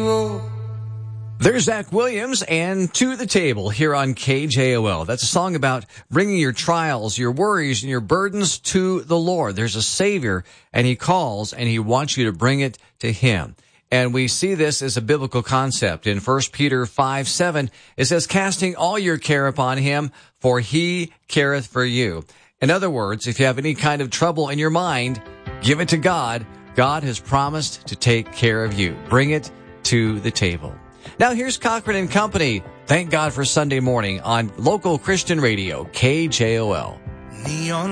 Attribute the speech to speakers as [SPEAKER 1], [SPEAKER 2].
[SPEAKER 1] oh.
[SPEAKER 2] There's Zach Williams and To the Table here on KJOL. That's a song about bringing your trials, your worries, and your burdens to the Lord. There's a Savior, and He calls, and He wants you to bring it to Him. And we see this as a biblical concept. In 1 Peter 5:7, it says, casting all your care upon Him, for He careth for you. In other words, if you have any kind of trouble in your mind, give it to God. God has promised to take care of you. Bring it to the table. Now here's Cochran and Company. Thank God for Sunday morning on local Christian radio, KJOL.
[SPEAKER 1] Neon